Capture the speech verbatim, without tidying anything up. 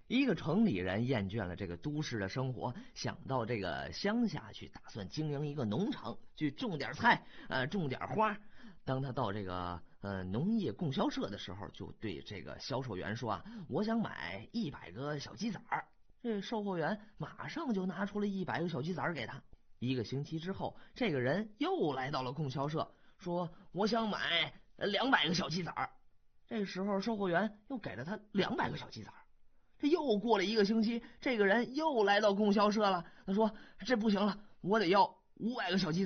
一个城里人厌倦了这个都市的生活，想到这个乡下去，打算经营一个农场，去种点菜，呃，种点花。当他到这个呃农业供销社的时候，就对这个销售员说啊：“我想买一百个小鸡仔儿。”这售货员马上就拿出了一百个小鸡仔儿给他。一个星期之后，这个人又来到了供销社，说：“我想买两百个小鸡仔儿。”这时候，售货员又给了他两百个小鸡仔儿。这又过了一个星期，这个人又来到供销社了。他说：“这不行了，我得要五百个小鸡仔。”